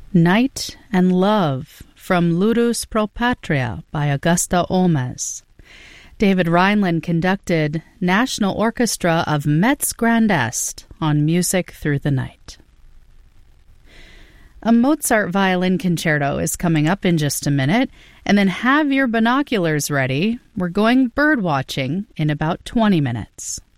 Night and Love from Ludus Pro Patria by Augusta Olmes. David Rhineland conducted National Orchestra of Metz Grand Est on Music Through the Night. A Mozart violin concerto is coming up in just a minute, and then have your binoculars ready. We're going bird watching in about 20 minutes.